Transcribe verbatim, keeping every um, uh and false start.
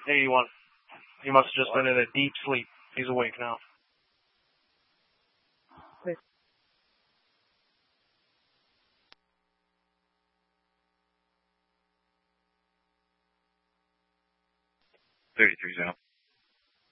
eighty-one. He must have just been in a deep sleep. He's awake now. thirty-three, Zeno.